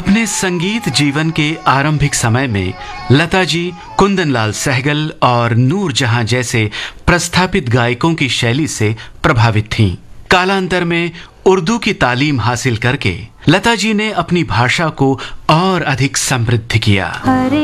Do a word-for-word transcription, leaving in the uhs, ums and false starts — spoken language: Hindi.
अपने संगीत जीवन के आरंभिक समय में लता जी कुंदनलाल सहगल और नूरजहां जैसे प्रस्थापित गायकों की शैली से प्रभावित थीं। कालांतर में उर्दू की तालीम हासिल करके लता जी ने अपनी भाषा को और अधिक समृद्ध किया।